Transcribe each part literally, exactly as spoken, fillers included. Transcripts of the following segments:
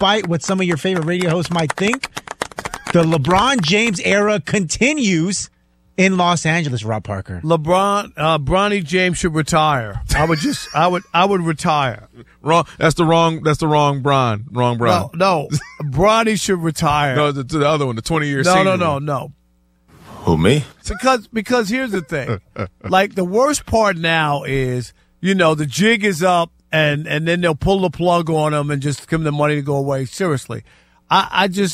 despite what some of your favorite radio hosts might think, the LeBron James era continues in Los Angeles, Rob Parker. LeBron, uh, Bronny James should retire. I would just, I would, I would retire. Wrong. That's the wrong. That's the wrong Bron. Wrong Bron. No, no. Bronny should retire. No, to the other one, the twenty year. No, no, no, no. Who, me? Because because here's the thing. Like, the worst part now is, you know, the jig is up, and and then they'll pull the plug on them and just give them the money to go away. Seriously, I, I just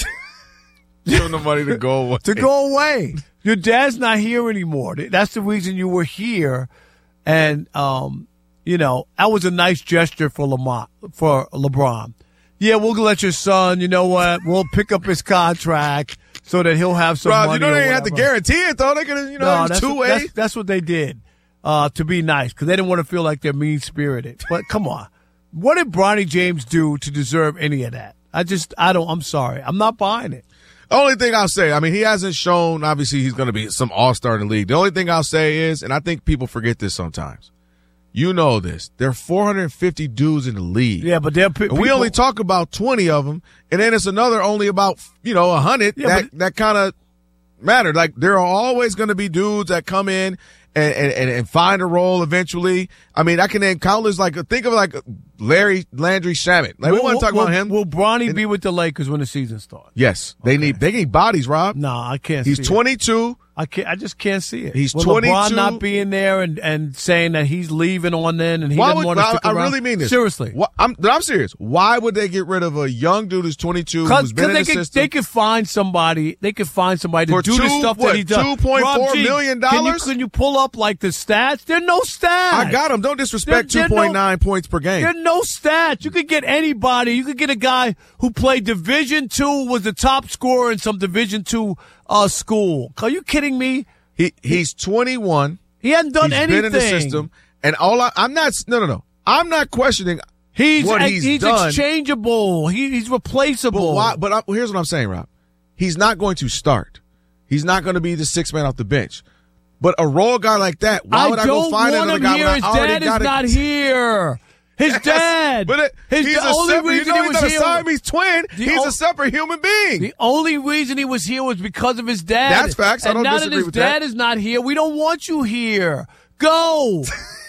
give them the money to go away. To go away. Your dad's not here anymore. That's the reason you were here, and um, you know, that was a nice gesture for Lamont, for LeBron. Yeah, we'll let your son. You know what? We'll pick up his contract so that he'll have some Rob, money. you know they didn't have to guarantee it though. They could, you know, no, it's that's two what, way. That's, that's what they did uh, to be nice because they didn't want to feel like they're mean spirited. But come on, what did Bronny James do to deserve any of that? I just, I don't. I'm sorry, I'm not buying it. The only thing I'll say, I mean, he hasn't shown, obviously, he's going to be some all-star in the league. The only thing I'll say is, and I think people forget this sometimes, you know this, there are four hundred fifty dudes in the league. Yeah, but they're pe- and we only talk about twenty of them, and then it's another only about, you know, one hundred yeah, that, but, that kind of matter. Like, there are always going to be dudes that come in and, and, and find a role eventually. I mean, I can name countless, like, think of like Larry Landry Shamet. Like, we will, want to talk will, about him. Will Bronny and, be with the Lakers when the season starts? Yes. They okay. need, they need bodies, Rob. No, I can't He's see twenty-two. It. I can't. I just can't see it. He's Will twenty-two. LeBron not being there and, and saying that he's leaving on then and he Why doesn't would, want to stick I, around? I really mean this. Seriously. What, I'm, I'm serious. Why would they get rid of a young dude who's twenty-two who's been in they the could, system? They could find somebody. They could find somebody to For do two, the stuff what, that he does. two point four million dollars? Can you, can you pull up like the stats? There are no stats. I got him. Don't disrespect two point nine no, points per game. There are no stats. You could get anybody. You could get a guy who played Division Two, was the top scorer in some Division Two uh, school. Are you kidding me? He he's twenty-one. He hasn't done he's anything. Been in the system, and all I, I'm not. No, no, no. I'm not questioning. He's what he's, he's done. exchangeable. He, he's replaceable. But, why, but I, here's what I'm saying, Rob. He's not going to start. He's not going to be the sixth man off the bench. But a role guy like that, why I would I go find another guy here. when His I already dad got is not here. His yes, dad. But it, His he's the a only separate, reason you know he he's was not here. a Siamese twin. He's o- a separate human being. The only reason he was here was because of his dad. That's facts. I and don't now disagree that his with dad that. is not here, we don't want you here. Go.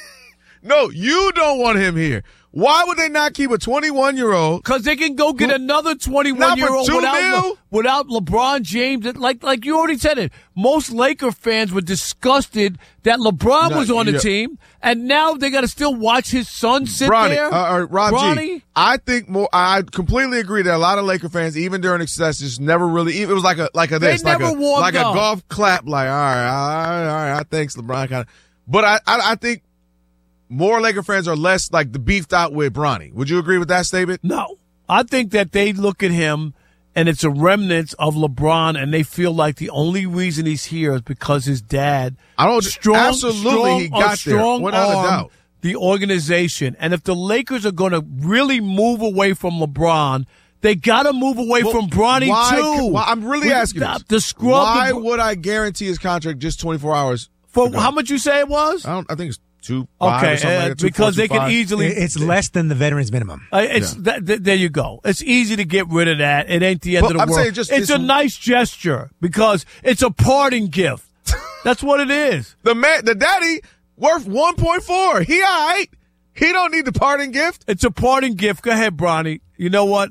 No, you don't want him here. Why would they not keep a twenty-one-year-old? Because they can go get Who, another twenty-one-year-old without, mil? without LeBron James. Like like you already said it. Most Laker fans were disgusted that LeBron No, was on the yeah. team, and now they got to still watch his son sit Bronny, there. Uh, uh, Rob Bronny? G, I think more. I completely agree that a lot of Laker fans, even during success, just never really. It was like a like a this, They like never a warmed like up. a golf clap. Like all right, all right, all right. Thanks, LeBron. Kind of. But I, I I think more Laker fans are less like the beefed out with Bronny. Would you agree with that statement? No. I think that they look at him and it's a remnant of LeBron and they feel like the only reason he's here is because his dad I don't strong, absolutely strong, he got there strong without a arm doubt. The organization. And if the Lakers are going to really move away from LeBron, they got to move away well, from Bronny why, too. Why, I'm really we, asking the, this. the scrub. Why the, would I guarantee his contract just twenty-four hours? for ago? how much you say it was? I don't. I think it's two. Five Okay, or something uh, like that, two, because four, they two, can five. easily. It's less than the veterans minimum. Uh, it's Yeah. th- th- there you go. It's easy to get rid of that. It ain't the end But of the I'm world. saying just it's this- a nice gesture because it's a parting gift. That's what it is. The man, the daddy, worth one point four. He all right. He don't need the parting gift. It's a parting gift. Go ahead, Bronny. You know what?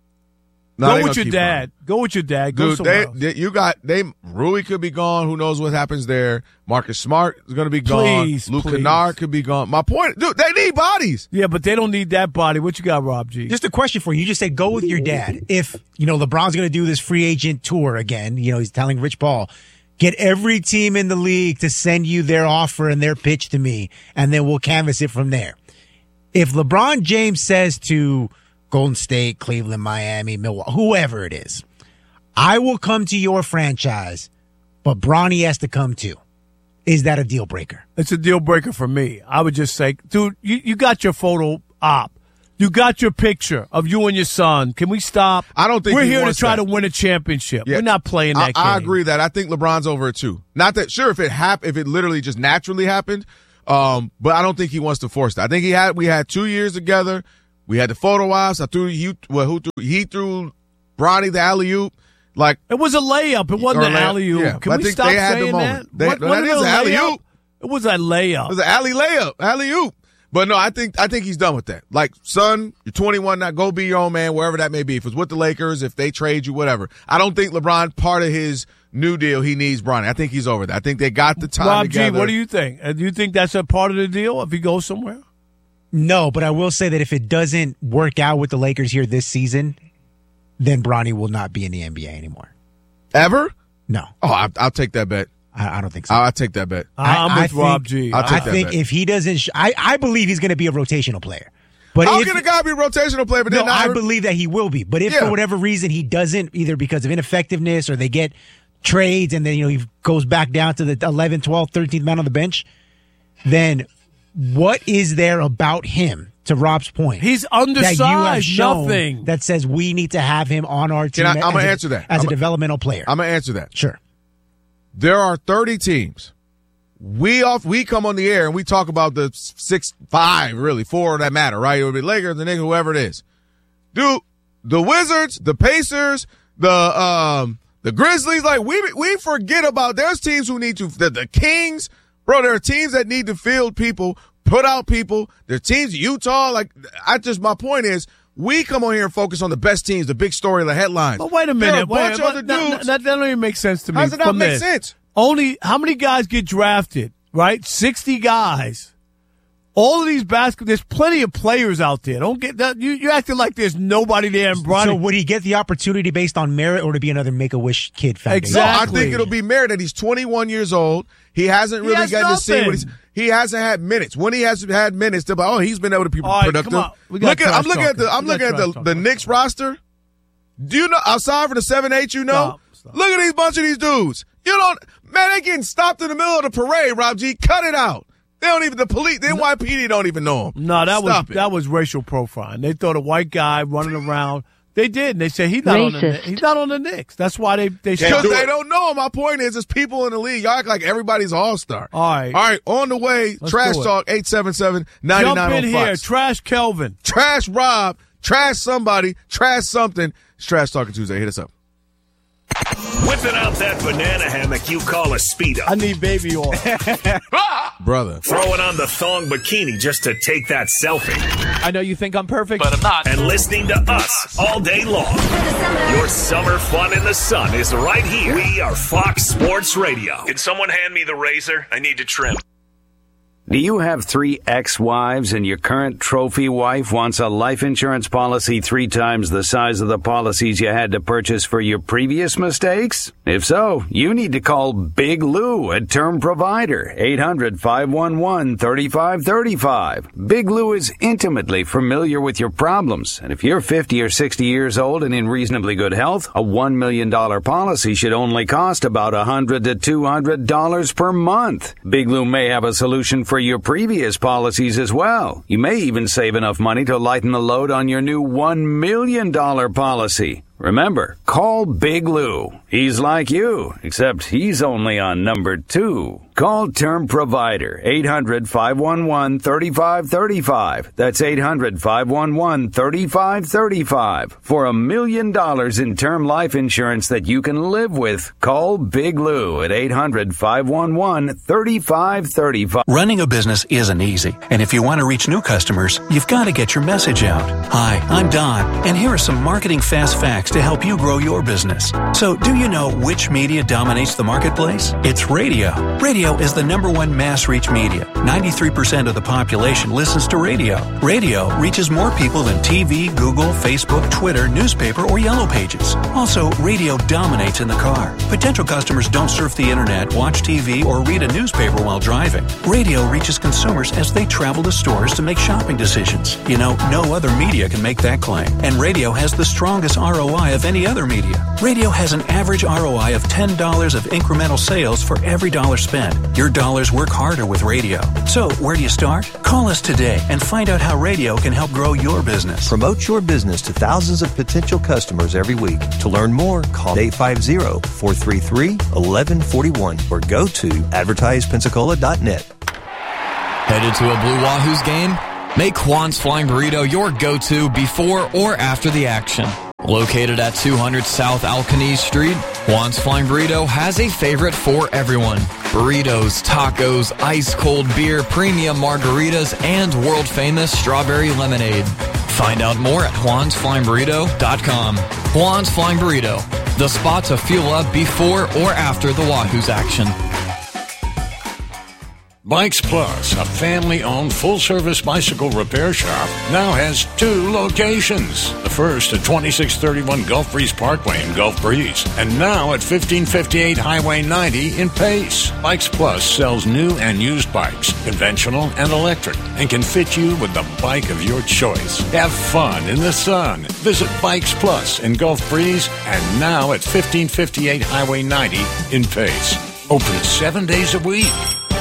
No, they Go gonna with your keep dad. Go with your dad. Go Dude, somewhere they, else. they, you got they. Rui could be gone. Who knows what happens there? Marcus Smart is going to be gone. Please, Luke please. Kennard could be gone. My point, dude, they need bodies. Yeah, but they don't need that body. What you got, Rob G? Just a question for you. You just said go with your dad. If, you know, LeBron's going to do this free agent tour again, you know, he's telling Rich Paul, get every team in the league to send you their offer and their pitch to me, and then we'll canvas it from there. If LeBron James says to Golden State, Cleveland, Miami, Milwaukee, whoever it is, I will come to your franchise, but Bronny has to come too. Is that a deal breaker? It's a deal breaker for me. I would just say, dude, you, you got your photo op. You got your picture of you and your son. Can we stop? I don't think we're he here to wants try that. to win a championship. Yeah. We're not playing that I, game. I agree that I think LeBron's over it too. Not that sure if it hap- if it literally just naturally happened, um, but I don't think he wants to force that. I think he had we had two years together. We had the photo ops. I threw you. Well, who threw? He threw Bronny the alley oop. Like it was a layup. It wasn't an alley oop. Yeah, Can we stop they had saying the moment. that? They, what, no, what that is an alley oop. It was a layup. It was an alley layup, alley oop. But no, I think I think he's done with that. Like, son, you're twenty-one now. Go be your own man, wherever that may be. If it's with the Lakers, if they trade you, whatever. I don't think LeBron, part of his new deal, he needs Bronny. I think he's over that. I think they got the time Rob together. G, what do you think? Uh, Do you think that's a part of the deal if he goes somewhere? No, but I will say that if it doesn't work out with the Lakers here this season, then Bronny will not be in the N B A anymore. Ever? No. Oh, I, I'll take that bet. I, I don't think so. I'll, I'll take that bet. I'm I, with I Rob think, G. I'll take I that think bet. if he doesn't, sh- I, I believe he's going to be a rotational player. But How if, can a guy be a rotational player? But no, then not I hurt? believe that he will be. But if Yeah. for whatever reason he doesn't, either because of ineffectiveness or they get trades and then you know he goes back down to the eleventh, twelfth, thirteenth man on the bench, then what is there about him, to Rob's point, He's that you have undersized. shown Nothing. that says we need to have him on our team? Can I- I'm as gonna a- answer that. as I'm a a- developmental player. I'm going to answer that. Sure. There are thirty teams. We off. We come on the air and we talk about the six, five, really, four that matter, right? It would be Lakers, the Knicks, whoever it is. Dude, the Wizards, the Pacers, the um, the Grizzlies, like we we forget about. There's teams who need to. The, the Kings, bro. There are teams that need to field people, put out people. There are teams, Utah. Like I just, my point is, we come on here and focus on the best teams, the big story, the headlines. But wait a There are minute. a bunch wait, of other that, dudes. that, that don't even make sense to me. How does it not from make this. sense? Only how many guys get drafted, right? sixty guys. All of these basketball, there's plenty of players out there. Don't get that. You, you're acting like there's nobody there. And Bronny. So would he get the opportunity based on merit or to be another Make-A-Wish kid foundation? Exactly. No, I think it'll be merit that he's twenty-one years old. He hasn't He really has gotten to see what nothing. he's. He hasn't had minutes. When he has had minutes, they're like, oh, he's been able to be All right, productive. come on. We got Look at, I'm trash looking at the. talking. I'm We got looking at trash the talking. the Knicks roster. Do you know outside from the seven eight? You know, Stop, stop. look at these bunch of these dudes. You don't, man. They getting stopped in the middle of the parade. Rob G, cut it out. They don't even the police. The N Y P D don't even know him. No, that Stop was it. that was racial profiling. They thought a white guy running around. They did. And they said he's not on the Racist. he's not on the Knicks. That's why they they Because shut they don't know him. My point is, it's people in the league. Y'all act like everybody's all star. All right. All right. On the way, Let's Trash do it. Talk eight seven seven, nine nine Jump in on here, Fox. trash Kelvin. Trash Rob, trash somebody, trash something. It's Trash Talking Tuesday. Hit us up. Whipping out that banana hammock you call a speedo. I need baby oil. Brother. Throwing on the thong bikini just to take that selfie. I know you think I'm perfect, but I'm not. And listening to us all day long. Your summer fun in the sun is right here. We are Fox Sports Radio. Can someone hand me the razor? I need to trim. Do you have three ex-wives and your current trophy wife wants a life insurance policy three times the size of the policies you had to purchase for your previous mistakes? If so, you need to call Big Lou at Term Provider, eight hundred, five one one, three five three five. Big Lou is intimately familiar with your problems, and if you're fifty or sixty years old and in reasonably good health, a one million dollars policy should only cost about one hundred to two hundred dollars per month. Big Lou may have a solution for your previous policies as well. You may even save enough money to lighten the load on your new one million dollars policy. Remember, call Big Lou. He's like you, except he's only on number two. Call Term Provider, eight hundred, five one one, three five three five. That's eight hundred, five one one, three five three five. For a million dollars in term life insurance that you can live with, call Big Lou at eight hundred, five one one, three five three five. Running a business isn't easy, and if you want to reach new customers, you've got to get your message out. Hi, I'm Don, and here are some marketing fast facts to help you grow your business. So, do you know which media dominates the marketplace? It's radio. Radio is the number one mass reach media. ninety-three percent of the population listens to radio. Radio reaches more people than T V, Google, Facebook, Twitter, newspaper, or Yellow Pages. Also, radio dominates in the car. Potential customers don't surf the internet, watch T V, or read a newspaper while driving. Radio reaches consumers as they travel to stores to make shopping decisions. You know, no other media can make that claim. And radio has the strongest R O I of any other media. Radio has an average R O I of ten dollars of incremental sales for every dollar spent. Your dollars work harder with radio. So, where do you start? Call us today and find out how radio can help grow your business. Promote your business to thousands of potential customers every week. To learn more, call eight five zero, four three three, one one four one or go to advertise pensacola dot net. Headed to a Blue Wahoos game? Make Juan's Flying Burrito your go-to before or after the action. Located at two hundred South Alcanese Street, Juan's Flying Burrito has a favorite for everyone. Burritos, tacos, ice-cold beer, premium margaritas, and world-famous strawberry lemonade. Find out more at juans flying burrito dot com. Juan's Flying Burrito, the spot to fuel up before or after the Wahoos action. Bikes Plus, a family-owned full-service bicycle repair shop, now has two locations. The first at twenty-six thirty-one Gulf Breeze Parkway in Gulf Breeze, and now at fifteen fifty-eight Highway ninety in Pace. Bikes Plus sells new and used bikes, conventional and electric, and can fit you with the bike of your choice. Have fun in the sun. Visit Bikes Plus in Gulf Breeze, and now at fifteen fifty-eight Highway ninety in Pace. Open seven days a week.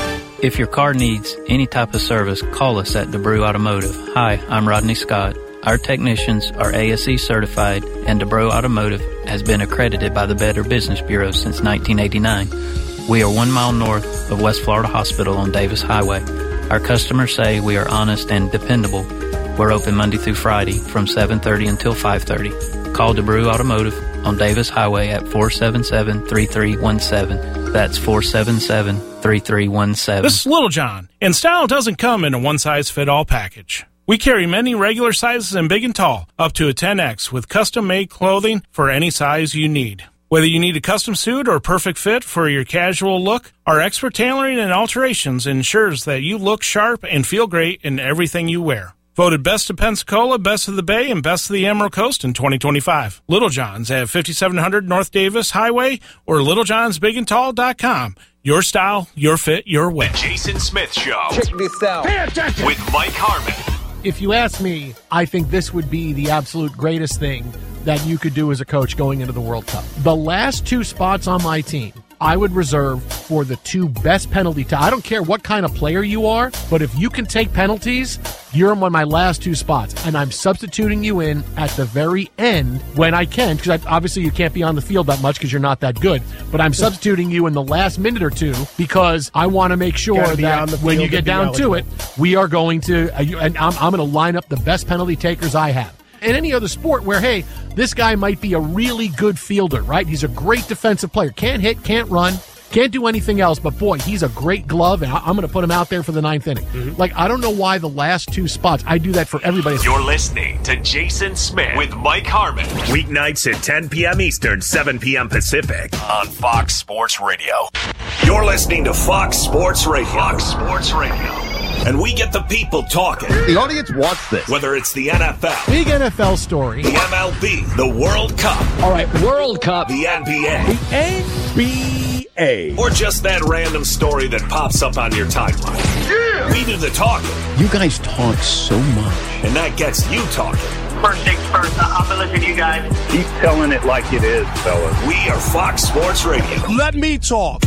If your car needs any type of service, call us at DeBrew Automotive. Hi, I'm Rodney Scott. Our technicians are A S E certified, and DeBrew Automotive has been accredited by the Better Business Bureau since nineteen eighty-nine. We are one mile north of West Florida Hospital on Davis Highway. Our customers say we are honest and dependable. We're open Monday through Friday from seven thirty until five thirty. Call DeBrew Automotive on Davis Highway at four seven seven, three three one seven. That's four seven seven, three three one seven. This is Little John, and style doesn't come in a one-size-fit-all package. We carry many regular sizes and big and tall, up to a ten X, with custom-made clothing for any size you need. Whether you need a custom suit or a perfect fit for your casual look, our expert tailoring and alterations ensures that you look sharp and feel great in everything you wear. Voted Best of Pensacola, Best of the Bay, and Best of the Emerald Coast in twenty twenty-five. Little John's at fifty-seven hundred North Davis Highway or little johns big and tall dot com. Your style, your fit, your way. Jason Smith Show. Check this out. Pay attention. With Mike Harmon. If you ask me, I think this would be the absolute greatest thing that you could do as a coach going into the World Cup. The last two spots on my team, I would reserve for the two best penalty t- I don't care what kind of player you are, but if you can take penalties, you're in one of my last two spots. And I'm substituting you in at the very end when I can, because obviously you can't be on the field that much because you're not that good. But I'm substituting you in the last minute or two because I want to make sure that when you get down to it, we are going to, uh, you, and I'm, I'm going to line up the best penalty takers I have. In any other sport where, hey, this guy might be a really good fielder, right? He's a great defensive player. Can't hit, can't run, can't do anything else, but boy, he's a great glove, and I'm going to put him out there for the ninth inning. Mm-hmm. Like, I don't know why the last two spots, I do that for everybody. You're listening to Jason Smith with Mike Harmon. Weeknights at ten p.m. Eastern, seven p.m. Pacific on Fox Sports Radio. You're listening to Fox Sports Radio. Fox Sports Radio. And we get the people talking. The audience wants this. Whether it's the N F L. Big N F L story. The M L B. The World Cup. All right, World Cup. The N B A. The N B A. Or just that random story that pops up on your timeline. Yeah. We do the talking. You guys talk so much. And that gets you talking. First things first, I'm going to listen to you guys. Keep telling it like it is, fellas. We are Fox Sports Radio. Let me talk.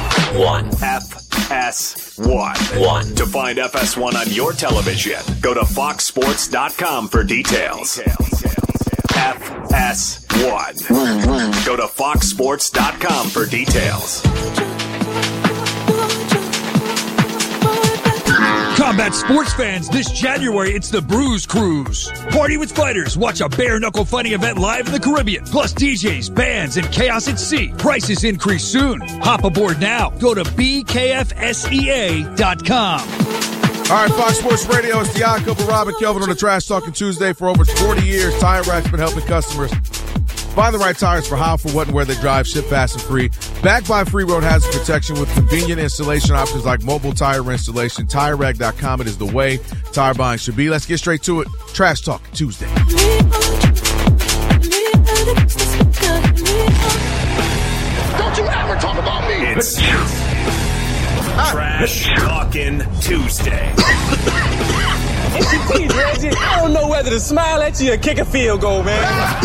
One. F S one. One. To find F S one on your television, go to fox sports dot com for details. F S one. Go to fox sports dot com for details. Combat sports fans, this January it's the Bruise Cruise. Party with fighters, watch a bare-knuckle fighting event live in the Caribbean. Plus D Js, bands, and chaos at sea. Prices increase soon. Hop aboard now. Go to b k f s e a dot com. All right, Fox Sports Radio. It's the Odd Couple, Rob and Kelvin on the Trash Talking Tuesday. For over forty years, Tire Rack's been helping customers find the right tires for how, for what, and where they drive. Ship fast and free. Backed by Free Road Hazard Protection with convenient installation options like mobile tire installation. Tire Rack dot com. It is the way tire buying should be. Let's get straight to it. Trash Talk Tuesday. Don't you ever talk about me. It's Trash Talking Tuesday. Reggie, I don't know whether to smile at you or kick a field goal, man.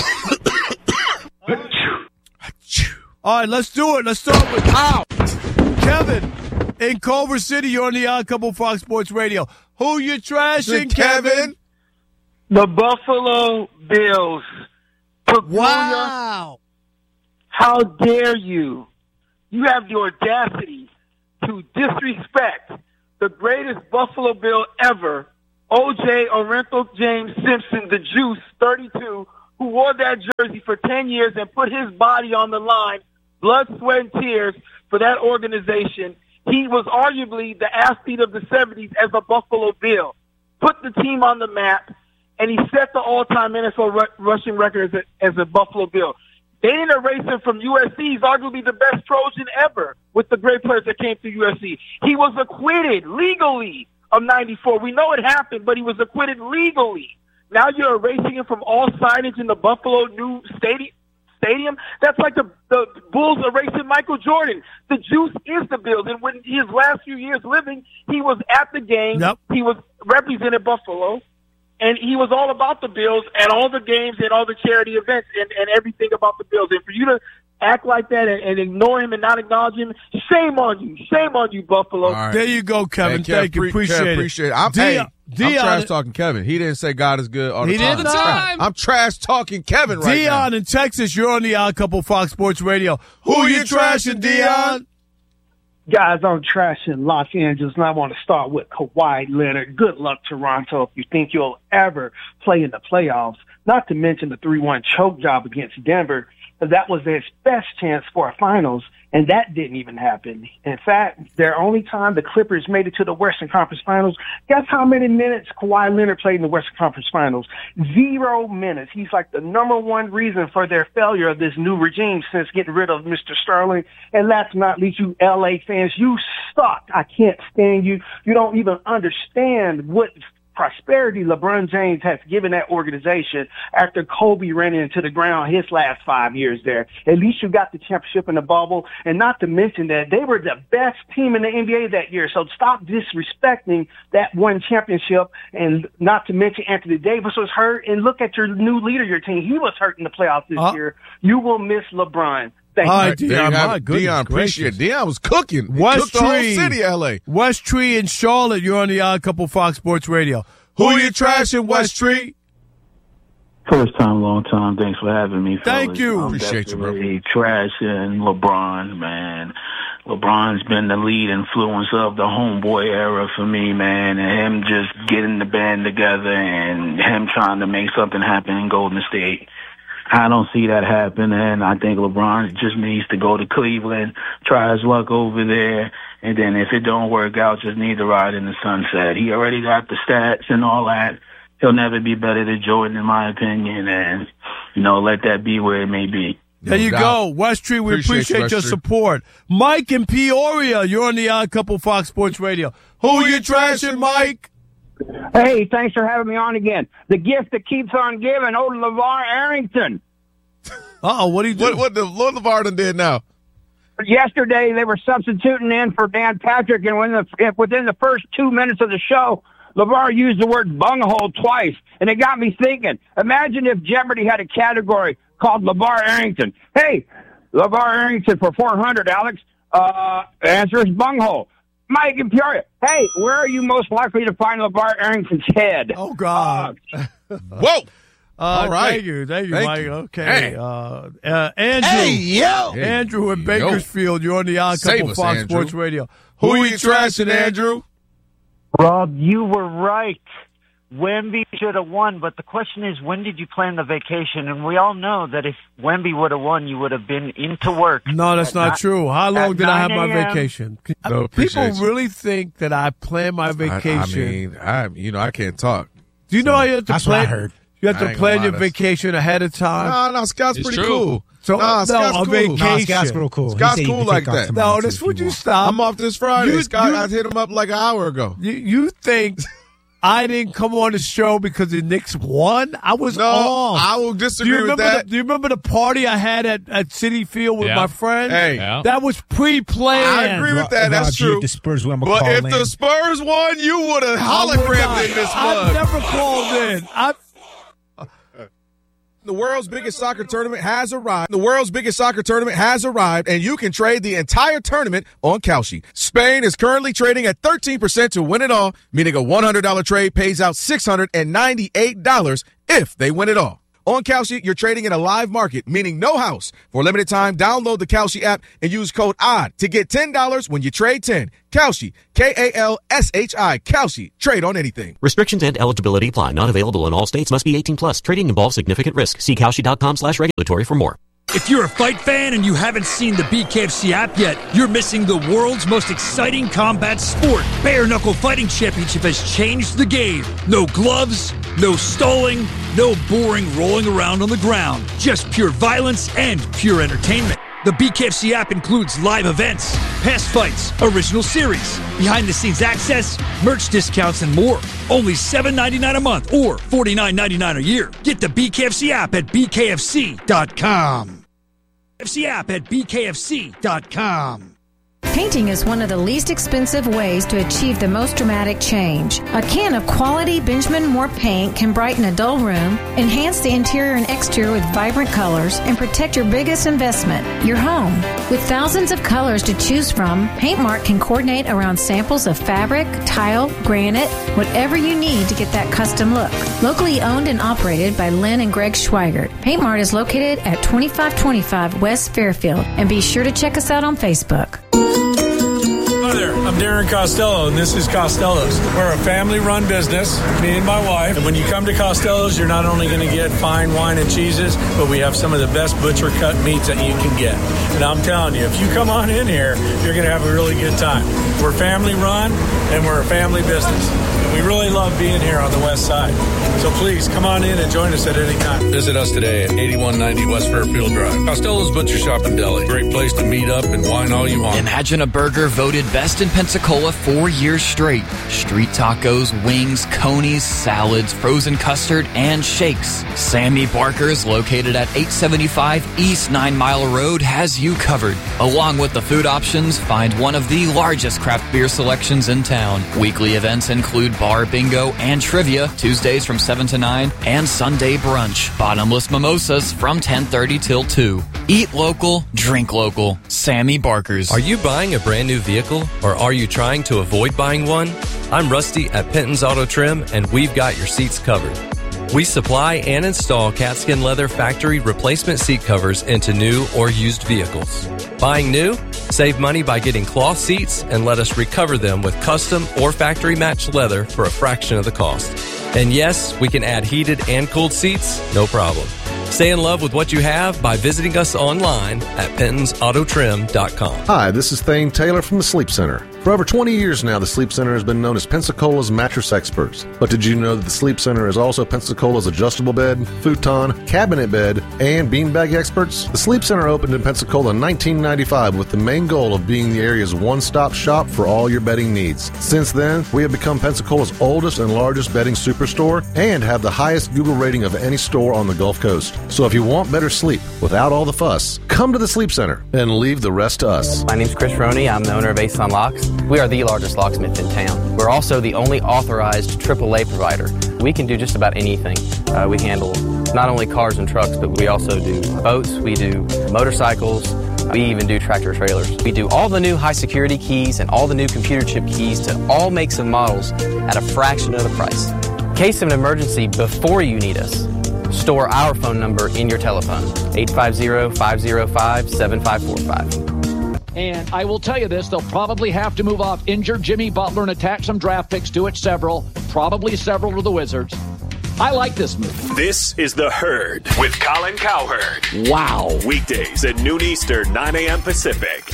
All right, let's do it. Let's start with Ow. Kevin in Culver City. You're on the Odd Couple Fox Sports Radio. Who you trashing, Kevin? The Buffalo Bills. Peculiar. Wow. How dare you? You have the audacity to disrespect the greatest Buffalo Bill ever O J Orenthal James Simpson, the Juice, thirty-two, who wore that jersey for ten years and put his body on the line, blood, sweat, and tears for that organization. He was arguably the athlete of the seventies as a Buffalo Bill. Put the team on the map, and he set the all-time N F L r- rushing record as a, as a Buffalo Bill. They didn't erase him from U S C. He's arguably the best Trojan ever with the great players that came through U S C. He was acquitted legally of ninety-four. We know it happened, but he was acquitted legally. Now you're erasing him from all signage in the Buffalo new stadium. Stadium. That's like the, the Bulls erasing Michael Jordan. The Juice is the Bills. And when his last few years living, he was at the game. Yep. He was represented Buffalo. And he was all about the Bills at all the games and all the charity events and, and everything about the Bills. And for you to act like that and, and ignore him and not acknowledge him, shame on you. Shame on you, Buffalo. Right. There you go, Kevin. Hey, Kev, Thank you. pre- Appreciate Kev, it. Appreciate it. I'm, Dion, hey, Dion, I'm trash talking Kevin. He didn't say God is good all the He time. did I'm the trash- time. I'm trash talking Kevin right Dion now. in Texas, you're on the Odd Couple Fox Sports Radio. Who, Who you trashing, Dion? Guys, I'm trashing Los Angeles, and I want to start with Kawhi Leonard. Good luck, Toronto, if you think you'll ever play in the playoffs. Not to mention the three one choke job against Denver. That was their best chance for a finals, and that didn't even happen. In fact, their only time the Clippers made it to the Western Conference Finals, guess how many minutes Kawhi Leonard played in the Western Conference Finals? Zero minutes. He's like the number one reason for their failure of this new regime since getting rid of Mister Sterling. And last but not least, you L A fans, you suck. I can't stand you. You don't even understand what prosperity LeBron James has given that organization after Kobe ran into the ground his last five years there. At least you got the championship in the bubble, and not to mention that they were the best team in the N B A that year. So stop disrespecting that one championship, and not to mention Anthony Davis was hurt, and look at your new leader, your team. He was hurt in the playoffs this uh, year. You will miss LeBron. Thank All you. right, Dion, my goodness Dion, appreciate it. Dion was cooking. He West cooked the whole Tree, city, L A. West Tree in Charlotte, you're on the Odd Couple Fox Sports Radio. Who, Who you trashing, West Tree? First time, long time. Thanks for having me. Thank fellas. you. I'm Appreciate you, bro. Trashing LeBron, man. LeBron's been the lead influence of the homeboy era for me, man. And him just getting the band together and him trying to make something happen in Golden State. I don't see that happen, and I think LeBron just needs to go to Cleveland, try his luck over there, and then if it don't work out, just need to ride in the sunset. He already got the stats and all that. He'll never be better than Jordan, in my opinion, and, you know, let that be where it may be. There you go. West Tree, we appreciate, appreciate your support. Mike in Peoria, you're on the Odd Couple Fox Sports Radio. Who you trashing, Mike? Hey, thanks for having me on again. The gift that keeps on giving, old LeVar Arrington. Uh-oh, what do you do? What, what the Lord LeVar done did now? Yesterday, they were substituting in for Dan Patrick, and when the, within the first two minutes of the show, LeVar used the word bunghole twice, and it got me thinking. Imagine if Jeopardy had a category called LeVar Arrington. Hey, LeVar Arrington for four hundred, Alex. Uh, answer is bunghole. Mike in Peoria. Hey, where are you most likely to find LeVar Arrington's head? Oh, God. Uh, Whoa. Uh, All right. Thank you. Thank you, Thank Mike. you. Okay. Hey. Uh, uh, Andrew. Hey, yo. Andrew in Hey, yo. Bakersfield. You're on the Odd Save Couple us, Fox Andrew. Sports Radio. Who, Who are you you trashing, Andrew? Rob, you were right. Wemby should have won, but the question is, when did you plan the vacation? And we all know that if Wemby would have won, you would have been into work. No, that's not nine- true. How long at did I have my nine a m? vacation? No, People appreciate you. really think that I plan my vacation. I, I mean, I you know I can't talk. Do you know how you have to That's plan? what I heard. You have I to ain't plan gonna your lie, that's- vacation ahead of time. No, no, Scott's It's pretty true. cool. So- nah, no, Scott's a cool. vacation. No, Scott's real cool. He Scott's said you cool can like take off that. some No, months that's if you what you want. stop. I'm off this Friday. You- Scott, you- I hit him up like an hour ago. You, you think I didn't come on the show because the Knicks won? I was No, off. I will do disagree you with remember that. The, do you remember the party I had at, at Citi Field with Yeah. my friends? Hey. Yeah. That was pre-planned. I agree with that. That's Rob G, true. if the Spurs win, I'm But call if in. the Spurs won, you would have I would hologrammed not. in this I've mug. never called in. I The world's biggest soccer tournament has arrived. The world's biggest soccer tournament has arrived, and you can trade the entire tournament on Kalshi. Spain is currently trading at thirteen percent to win it all, meaning a one hundred dollars trade pays out six hundred ninety-eight dollars if they win it all. On Kalshi, you're trading in a live market, meaning no house. For a limited time, download the Kalshi app and use code O D D to get ten dollars when you trade ten. Kalshi, K A L S H I, Kalshi. Trade on anything. Restrictions and eligibility apply. Not available in all states. Must be eighteen plus. Trading involves significant risk. See Kalshi.com slash regulatory for more. If you're a fight fan and you haven't seen the B K F C app yet, you're missing the world's most exciting combat sport. Bare Knuckle Fighting Championship has changed the game. No gloves, no stalling, no boring rolling around on the ground. Just pure violence and pure entertainment. The B K F C app includes live events, past fights, original series, behind-the-scenes access, merch discounts, and more. Only seven dollars and ninety-nine cents a month or forty-nine dollars and ninety-nine cents a year. Get the B K F C app at B K F C dot com. B K F C app at B K F C dot com. Painting is one of the least expensive ways to achieve the most dramatic change. A can of quality Benjamin Moore paint can brighten a dull room, enhance the interior and exterior with vibrant colors, and protect your biggest investment, your home. With thousands of colors to choose from, PaintMart can coordinate around samples of fabric, tile, granite, whatever you need to get that custom look. Locally owned and operated by Lynn and Greg Schweigert, PaintMart is located at twenty-five twenty-five West Fairfield, and be sure to check us out on Facebook. Hi there, I'm Darren Costello, and this is Costello's. We're a family-run business, me and my wife. And when you come to Costello's, you're not only going to get fine wine and cheeses, but we have some of the best butcher-cut meats that you can get. And I'm telling you, if you come on in here, you're going to have a really good time. We're family-run, and we're a family business. And we really love being here on the west side. So please, come on in and join us at any time. Visit us today at eighty-one ninety West Fairfield Drive. Costello's Butcher Shop and Deli. Great place to meet up and wine all you want. Imagine a burger voted best in Pensacola four years straight. Street tacos, wings, conies, salads, frozen custard, and shakes. Sammy Barker's, located at eight seventy-five East Nine Mile Road, has you covered. Along with the food options, find one of the largest craft beer selections in town. Weekly events include bar bingo and trivia, Tuesdays from seven to nine, and Sunday brunch. Bottomless mimosas from ten thirty till two. Eat local, drink local. Sammy Barker's. Are you buying a brand new vehicle, or are you trying to avoid buying one? I'm Rusty at Penton's Auto Trim, and we've got your seats covered. We supply and install catskin leather factory replacement seat covers into new or used vehicles. Buying new? Save money by getting cloth seats and let us recover them with custom or factory matched leather for a fraction of the cost. And yes, we can add heated and cooled seats, no problem. Stay in love with what you have by visiting us online at Pentons Auto Trim dot com. Hi, this is Thane Taylor from the Sleep Center. For over twenty years now, the Sleep Center has been known as Pensacola's mattress experts. But did you know that the Sleep Center is also Pensacola's adjustable bed, futon, cabinet bed, and beanbag experts? The Sleep Center opened in Pensacola in nineteen ninety-five with the main goal of being the area's one-stop shop for all your bedding needs. Since then, we have become Pensacola's oldest and largest bedding superstore and have the highest Google rating of any store on the Gulf Coast. So if you want better sleep without all the fuss, come to the Sleep Center and leave the rest to us. My name's Chris Roney. I'm the owner of Ace on Locks. We are the largest locksmith in town. We're also the only authorized triple A provider. We can do just about anything. Uh, we handle not only cars and trucks, but we also do boats, we do motorcycles, we even do tractor trailers. We do all the new high security keys and all the new computer chip keys to all makes and models at a fraction of the price. In case of an emergency before you need us, store our phone number in your telephone, eight five zero, five zero five, seven five four five. And I will tell you this, they'll probably have to move off injured Jimmy Butler and attack some draft picks, do it several, probably several to the Wizards. I like this move. This is The Herd with Colin Cowherd. Wow. Weekdays at noon Eastern, nine a.m. Pacific.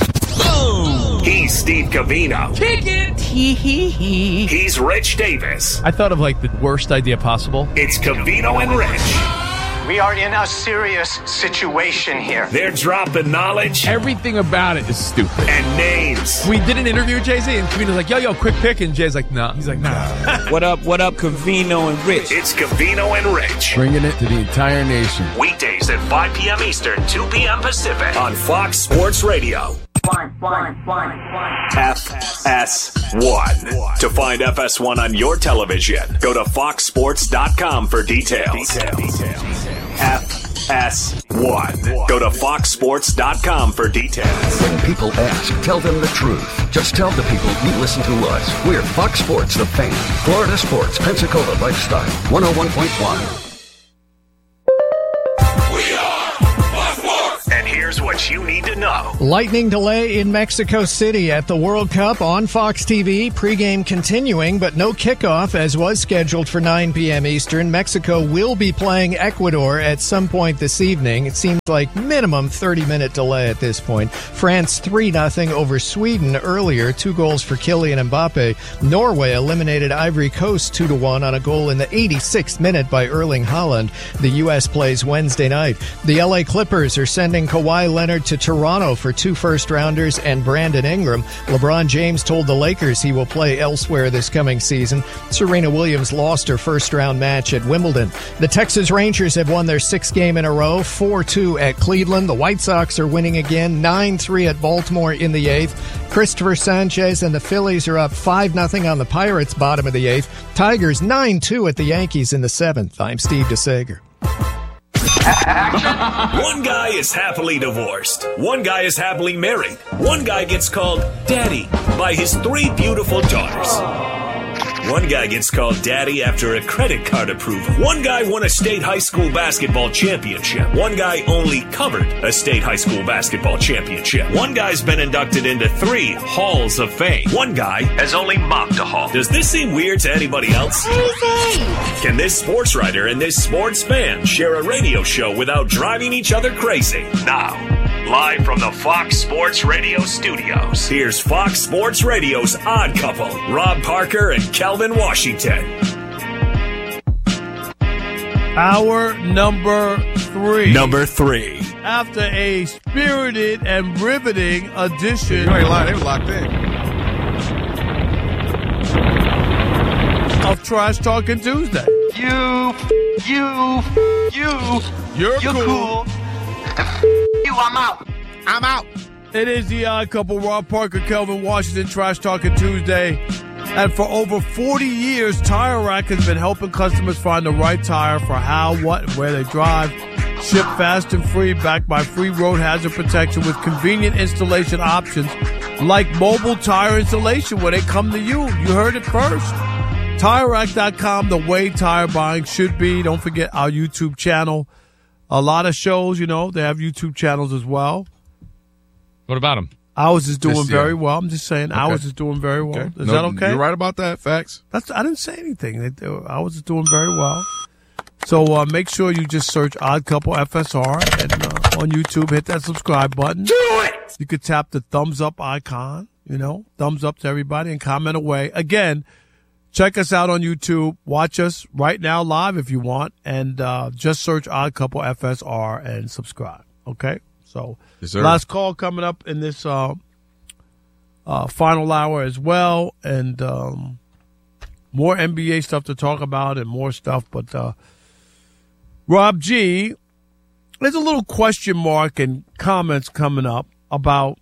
Boom. He's Steve Covino. Kick it. Hee hee hee. He's Rich Davis. I thought of like the worst idea possible. It's Covino and Rich. We are in a serious situation here. They're dropping knowledge. Everything about it is stupid. And names. We did an interview with Jay-Z, and Covino's like, yo, yo, quick pick. And Jay's like, nah. He's like, nah. What up, what up, Covino and Rich? It's Covino and Rich. Bringing it to the entire nation. Weekdays at five p.m. Eastern, two p.m. Pacific on Fox Sports Radio. One, one, one, one. F S one. To find F S one on your television, go to fox sports dot com for details. F S one. Go to fox sports dot com for details. When people ask, tell them the truth. Just tell the people you listen to us. We're Fox Sports, the fan. Florida Sports, Pensacola Lifestyle, one oh one point one. here's what you need to know. Lightning delay in Mexico City at the World Cup on Fox T V. Pregame continuing, but no kickoff as was scheduled for nine p.m. Eastern. Mexico will be playing Ecuador at some point this evening. It seems like minimum thirty-minute delay at this point. France three nothing over Sweden earlier. Two goals for Kylian Mbappe. Norway eliminated Ivory Coast two to one on a goal in the eighty-sixth minute by Erling Haaland. The U S plays Wednesday night. The L A Clippers are sending Kawhi Leonard to Toronto for two first-rounders and Brandon Ingram. LeBron James told the Lakers he will play elsewhere this coming season. Serena Williams lost her first-round match at Wimbledon. The Texas Rangers have won their sixth game in a row, four two at Cleveland. The White Sox are winning again, nine three at Baltimore in the eighth. Christopher Sanchez and the Phillies are up five nothing on the Pirates, bottom of the eighth. Tigers nine two at the Yankees in the seventh. I'm Steve DeSager. One guy is happily divorced. One guy is happily married. One guy gets called Daddy by his three beautiful daughters. One guy gets called Daddy after a credit card approval. One guy won a state high school basketball championship. One guy only covered a state high school basketball championship. One guy's been inducted into three halls of fame. One guy has only mopped a hall. Does this seem weird to anybody else? Can this sports writer and this sports fan share a radio show without driving each other crazy? Now, live from the Fox Sports Radio studios, here's Fox Sports Radio's Odd Couple, Rob Parker and Kelvin Washington. Hour number three. Number three. After a spirited and riveting edition. You ain't lying, they were locked in. Of Trash Talking Tuesday. You, you, you, you're, you're cool. cool. You, I'm out. I'm out. It is the Odd Couple, Rob Parker, Kelvin Washington, Trash Talking Tuesday. And for over forty years, Tire Rack has been helping customers find the right tire for how, what, and where they drive. Ship fast and free, backed by free road hazard protection with convenient installation options like mobile tire installation where they come to you. You heard it first. Tire Rack dot com, the way tire buying should be. Don't forget our YouTube channel. A lot of shows, you know, they have YouTube channels as well. What about them? Ours is doing This, yeah. very well. I'm just saying, Okay. ours is doing very well. Okay. Is No, that okay? You're right about that. Facts. That's I didn't say anything. They, they, ours is doing very well. So uh, make sure you just search Odd Couple F S R and uh, on YouTube, hit that subscribe button. Do it! You could tap the thumbs up icon, you know, thumbs up to everybody and comment away. Again, check us out on YouTube. Watch us right now live if you want, and uh, just search Odd Couple F S R and subscribe. Okay? So Yes, sir. last call coming up in this uh, uh, final hour as well, and um, more N B A stuff to talk about and more stuff. But uh, Rob G, there's a little question mark and comments coming up about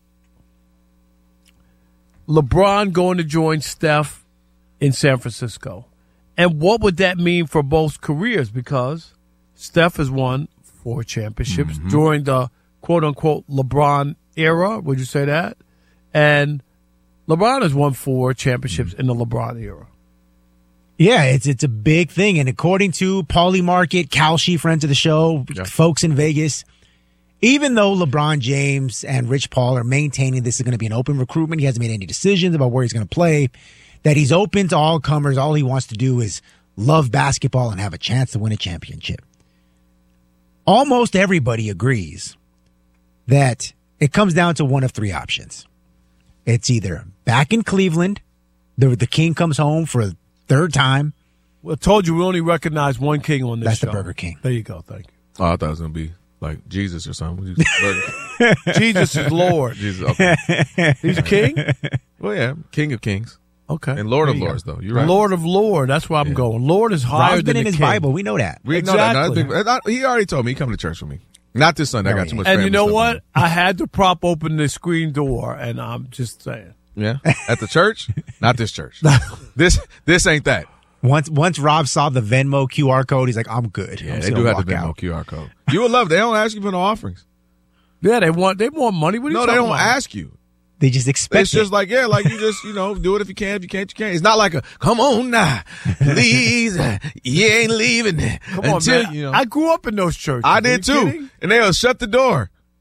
LeBron going to join Steph in San Francisco. And what would that mean for both careers? Because Steph has won four championships Mm-hmm. during the quote-unquote LeBron era. Would you say that? And LeBron has won four championships Mm-hmm. in the LeBron era. Yeah, it's it's a big thing. And according to Paulie Market, Kalshi, friends of the show, Yeah. folks in Vegas, even though LeBron James and Rich Paul are maintaining this is going to be an open recruitment, he hasn't made any decisions about where he's going to play, that he's open to all comers. All he wants to do is love basketball and have a chance to win a championship. Almost everybody agrees that it comes down to one of three options. It's either back in Cleveland, the, the king comes home for a third time. Well, I told you we only recognize one king on this That's show. the Burger King. There you go. Thank you. Oh, I thought it was going to be like Jesus or something. Jesus is Lord. Jesus, okay. He's king? Well, yeah, King of Kings. Okay. And Lord There of you Lords, go. though. You're right. Lord of Lord. That's where I'm Yeah. going. Lord is higher Rob's than been in the his king. Bible. We know that. We know that. No, Exactly. that's big- he already told me he coming to church with me. Not this Sunday. I got too much. And you family know stuff what? on. I had to prop open the screen door, and I'm just saying. Yeah, at the church. Not this church. this this ain't that. Once once Rob saw the Venmo Q R code, he's like, I'm good. Yeah, I'm they just do gonna have the walk Venmo out. Q R code. You would love it. They don't ask you for no offerings. Yeah, they want they want money. What are you No, they talking don't about? ask you. They just expect It's just it. like, yeah, like you just, you know, do it if you can. If you can't, you can't. It's not like a, come on now, please, you ain't leaving Come on, until, man. you know. I grew up in those churches. I Are did you too. kidding? And they'll shut the door.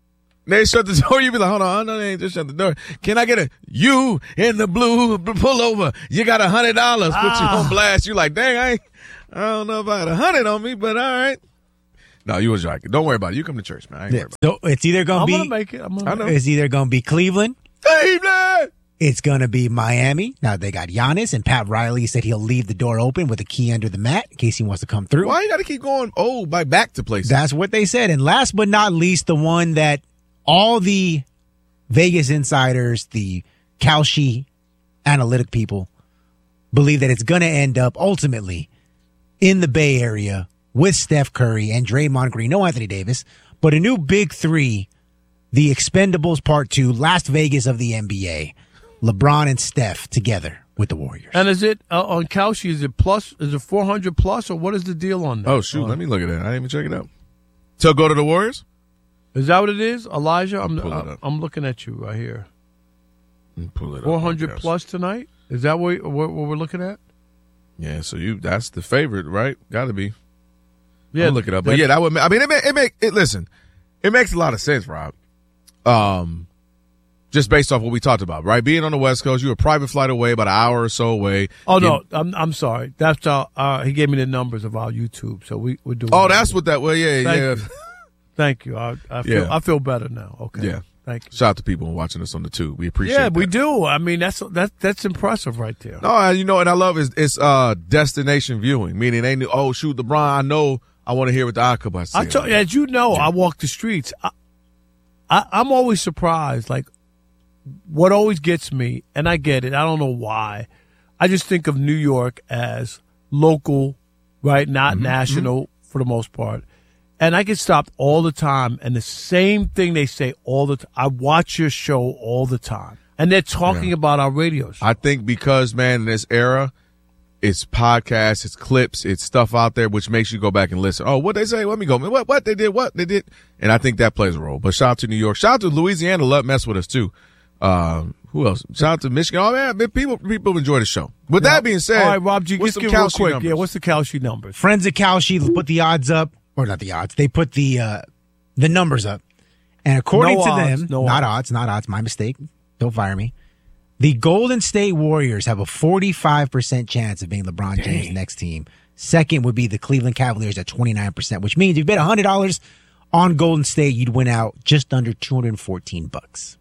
They shut the door. You be like, hold on, no, they ain't just shut the door. Can I get a you in the blue pull over? You got a hundred dollars. Put Ah. you on blast. You like, dang, I ain't, I don't know about a hundred on me, but all right. No, you was right. Don't worry about it. You come to church, man. I ain't Yeah. worried about So it's either going to I'm be. gonna make it. I'm gonna I know. make it. It's either going to be Cleveland. Cleveland. It's going to be Miami. Now they got Giannis, and Pat Riley said he'll leave the door open with a key under the mat in case he wants to come through. Why you got to keep going? Oh, by back to places. That's what they said. And last but not least, the one that all the Vegas insiders, the Kalshi analytic people, believe that it's going to end up ultimately in the Bay Area with Steph Curry and Draymond Green. No Anthony Davis, but a new big three, the Expendables Part Two, Las Vegas of the N B A. LeBron and Steph together with the Warriors. And is it uh, on Kalshi? Is it plus? Is it four hundred plus, or what is the deal on that? Oh, shoot. Let me look at that. I didn't even check it out. So go to the Warriors? Is that what it is, Elijah? I'm Pull it uh, up. I'm looking at you right here. Pull it up. Four hundred Yes. plus tonight. Is that what, what what we're looking at? Yeah, so you that's the favorite, right? Got to be. Yeah, I'll look it up. But that- yeah, that would. ma- I mean, it make, it make it. Listen, it makes a lot of sense, Rob. Um, just based off what we talked about, right? Being on the West Coast, you're a private flight away, about an hour or so away. Oh no, You- I'm I'm sorry. That's our, uh, he gave me the numbers of our YouTube, so we we're doing. Oh, that. that's what that. Well, yeah, Thank yeah, you. Thank you. I, I feel Yeah. I feel better now. Okay. yeah. Thank you. Shout out to people watching us on the tube. We appreciate. Yeah, we that. do. I mean, that's that that's impressive right there. No, uh, you know, and I love is it's uh destination viewing, meaning they knew. Oh, shoot, LeBron. I know. I want to hear what the Aqaba I say. told, as you know, I walk the streets. I, I, I'm always surprised. Like, what always gets me, and I get it. I don't know why. I just think of New York as local, right? Not Mm-hmm. national for the most part. And I get stopped all the time, and the same thing they say all the time. I watch your show all the time, and they're talking Yeah. about our radio show. I think because, man, in this era, it's podcasts, it's clips, it's stuff out there which makes you go back and listen. Oh, what they say? Let me go. What? What they did? What they did? And I think that plays a role. But shout out to New York. Shout out to Louisiana. Love mess with us too. Um, who else? Shout out to Michigan. Oh man, people people enjoy the show. With that being said, all right, Rob G, what's just some give real Kalshi quick. numbers? Yeah, what's the Kalshi numbers? Friends at Kalshi put the odds up, or not the odds. They put the uh, the numbers up, and according No to odds, them, no not odds. odds, not odds. My mistake. Don't fire me. The Golden State Warriors have a forty-five percent chance of being LeBron James' next team. Second would be the Cleveland Cavaliers at twenty-nine percent, which means if you bet one hundred dollars on Golden State, you'd win out just under two hundred fourteen bucks.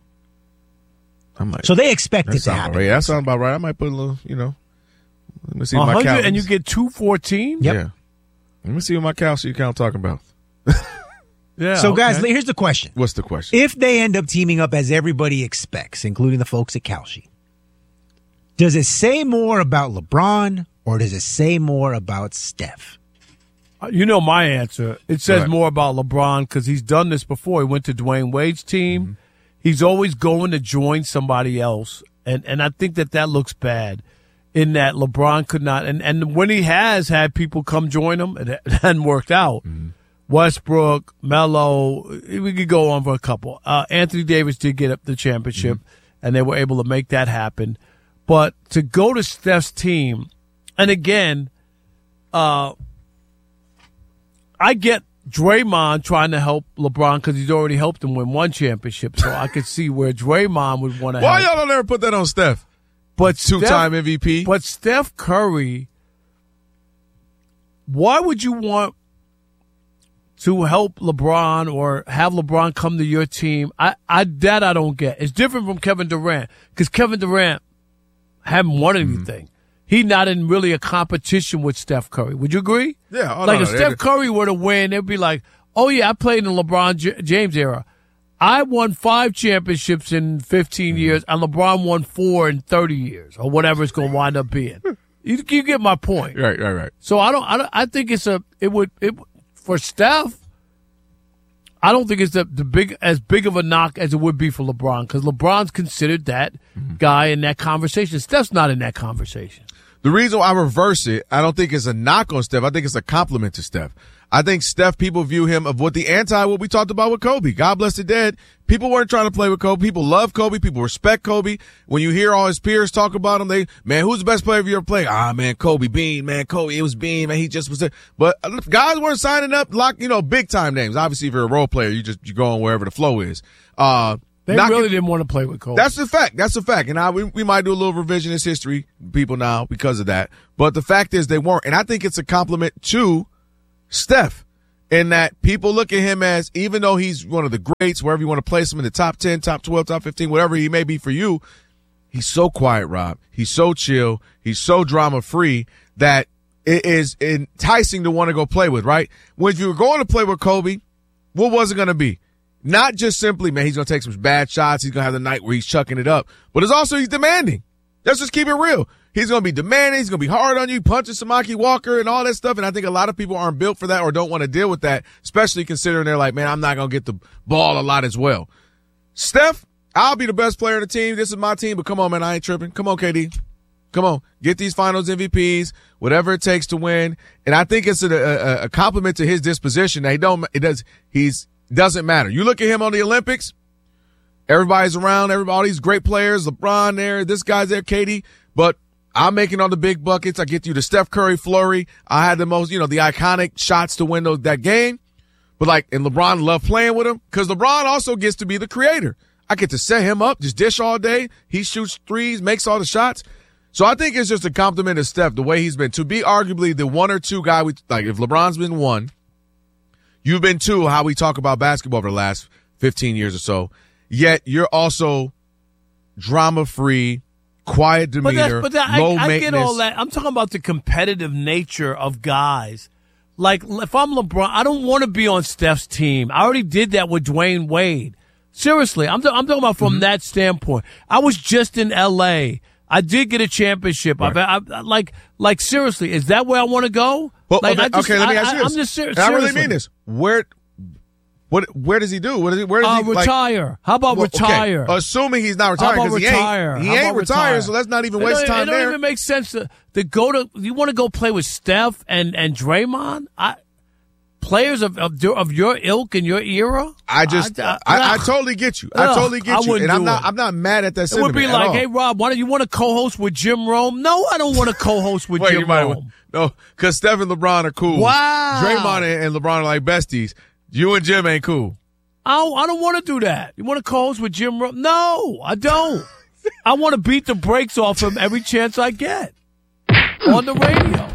I might, So they expect that it to sound happen. right. That sounds about right. I might put a little, you know. Let me see what my one hundred, Cowboys. and you get two fourteen. Yep. Yeah. Let me see what my Kalshi account talking about. Yeah. So, guys, okay. here's the question. What's the question? If they end up teaming up as everybody expects, including the folks at Kalshi, does it say more about LeBron or does it say more about Steph? You know my answer. It says Right. more about LeBron because he's done this before. He went to Dwayne Wade's team. Mm-hmm. He's always going to join somebody else, and and I think that that looks bad. In that LeBron could not, and and when he has had people come join him, it hadn't worked out. Mm-hmm. Westbrook, Melo, we could go on for a couple. Uh, Anthony Davis did get up the championship, Mm-hmm. and they were able to make that happen. But to go to Steph's team, and again, uh, I get Draymond trying to help LeBron because he's already helped him win one championship. So I could see where Draymond would want to Why help. y'all don't ever put that on Steph? But Two-time Steph- M V P. But Steph Curry, why would you want to help LeBron or have LeBron come to your team? I, I that I don't get. It's different from Kevin Durant because Kevin Durant haven't won Mm-hmm. anything. He's not in really a competition with Steph Curry. Would you agree? Yeah. Oh, like no, if no, Steph they- Curry were to win, they'd be like, "Oh yeah, I played in the LeBron J- James era. I won five championships in fifteen Mm-hmm. years, and LeBron won four in thirty years, or whatever it's going to wind up being." You, you get my point, Right, right, right. So I don't, I don't, I think it's a, it would, it for Steph. I don't think it's the, the big as big of a knock as it would be for LeBron because LeBron's considered that guy in that conversation. Steph's not in that conversation. The reason why I reverse it, I don't think it's a knock on Steph. I think it's a compliment to Steph. I think Steph, people view him of what the anti, what we talked about with Kobe. God bless the dead. People weren't trying to play with Kobe. People love Kobe. People respect Kobe. When you hear all his peers talk about him, they, man, who's the best player you ever played? Ah, man, Kobe, Bean, man, Kobe, it was Bean, man, he just was there. But guys weren't signing up, like, you know, big time names. Obviously, if you're a role player, you just, you're going wherever the flow is. Uh, They Not really get, didn't want to play with Kobe. That's the fact. That's the fact. And I, we, we might do a little revisionist history, people now, because of that. But the fact is they weren't. And I think it's a compliment to Steph in that people look at him as, even though he's one of the greats, wherever you want to place him in the top ten, top twelve, top fifteen, whatever he may be for you, he's so quiet, Rob. He's so chill. He's so drama-free that it is enticing to want to go play with, right? When you were going to play with Kobe, what was it going to be? Not just simply, man, he's going to take some bad shots. He's going to have the night where he's chucking it up. But it's also he's demanding. Let's just keep it real. He's going to be demanding. He's going to be hard on you, punching Samaki Walker and all that stuff. And I think a lot of people aren't built for that or don't want to deal with that, especially considering they're like, man, I'm not going to get the ball a lot as well. Steph, I'll be the best player on the team. This is my team. But come on, man, I ain't tripping. Come on, K D. Come on. Get these finals M V Ps, whatever it takes to win. And I think it's a, a, a compliment to his disposition that he don't, it does, he's, doesn't matter. You look at him on the Olympics, everybody's around, everybody, all these great players, LeBron there, this guy's there, K D, but I'm making all the big buckets. I get you the Steph Curry flurry. I had the most, you know, the iconic shots to win those, that game. But like, and LeBron loved playing with him because LeBron also gets to be the creator. I get to set him up, just dish all day. He shoots threes, makes all the shots. So I think it's just a compliment to Steph, the way he's been. To be arguably the one or two guy, we, like if LeBron's been one, you've been two, how we talk about basketball for the last fifteen years or so. Yet you're also drama-free, quiet demeanor, but that, low I, I maintenance. get all that. I'm talking about the competitive nature of guys. Like, if I'm LeBron, I don't want to be on Steph's team. I already did that with Dwayne Wade. Seriously, I'm, th- I'm talking about from mm-hmm. that standpoint. I was just in L A. I did get a championship. Right. I, I, like, like seriously, is that where I want to go? Well, like, okay, I just, okay, let me I, ask you I, this. I'm just ser- and I really mean this. Where, what, where does he do? What is he, where does uh, he retire? Like, How about well, retire? Okay. Assuming he's not retired because he ain't. He ain't retired, so let's not even waste it time it there. It don't even make sense to, to go to. You want to go play with Steph and and Draymond? I. Players of, of of your ilk and your era, I just, I, I, I, I totally get you. I totally get you, and I'm not, I'm not mad at that. It sentiment would be at like, all. hey Rob, why don't you want to co-host with Jim Rome? No, I don't want to co-host with Wait, Jim you might, Rome. No, because Steph and LeBron are cool. Wow, Draymond and LeBron are like besties. You and Jim ain't cool. I don't, I don't want to do that. You want to co-host with Jim Rome? No, I don't. I want to beat the brakes off him every chance I get on the radio.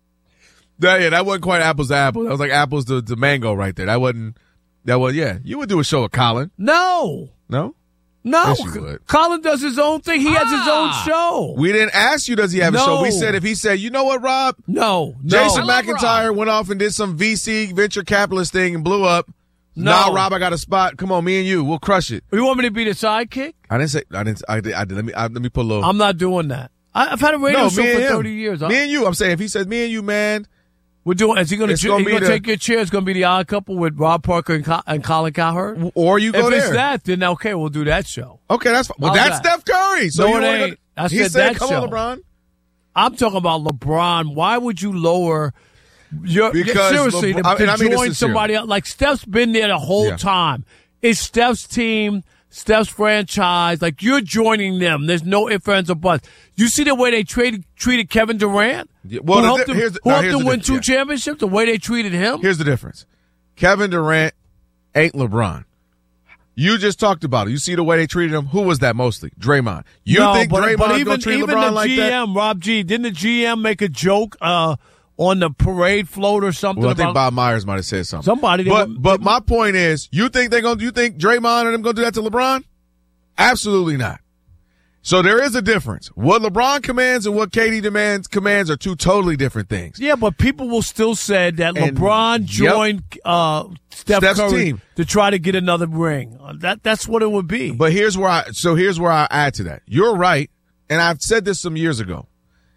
That, yeah, that wasn't quite apples to apples. That was like apples to, to mango right there. That wasn't, that was, yeah. You would do a show with Colin. No. No? No. Yes, you would. Colin does his own thing. He ah. has his own show. We didn't ask you, does he have no. a show? We said, if he said, you know what, Rob? No. no. Jason McIntyre went off and did some V C venture capitalist thing and blew up. No. Nah, Rob, I got a spot. Come on, me and you. We'll crush it. You want me to be the sidekick? I didn't say, I didn't, I did, I did. Let me, I, let me put a little. I'm not doing that. I, I've had a radio no, show for him. thirty years. Me and you. I'm saying, if he said, me and you, man. We're doing. Is he going to the, take your chair? It's going to be the Odd Couple with Rob Parker and, Co- and Colin Cowherd. Or you go if there. If it's that, then okay, we'll do that show. Okay, that's fine. Well, How's that's that? Steph Curry. So no, you it ain't. Go, I he said, said that come show. on, LeBron. I'm talking about LeBron. Why would you lower? Your, because seriously, LeBron, to, to I mean, join somebody else like Steph's been there the whole yeah. time. It's Steph's team. Steph's franchise, like you're joining them. There's no ifs, ands, or buts. You see the way they traded, treated Kevin Durant? Yeah, well, who the, helped the, him, here's the, who no, helped here's him the win difference. two yeah. championships? The way they treated him? Here's the difference. Kevin Durant ain't LeBron. You just talked about it. You see the way they treated him. Who was that mostly? Draymond. You no, think but, Draymond but even, gonna treat even LeBron the like G M, that? Rob G, didn't the G M make a joke uh, on the parade float or something? Well, I about, think Bob Myers might have said something. Somebody. But were, but my point is, you think they're gonna? You think Draymond and them gonna do that to LeBron? Absolutely not. So there is a difference. What LeBron commands and what K D demands commands are two totally different things. Yeah, but people will still say that And, LeBron joined yep. uh, Steph Steph's Curry team. to try to get another ring. Uh, that that's what it would be. But here's where I so here's where I add to that. You're right, and I've said this some years ago.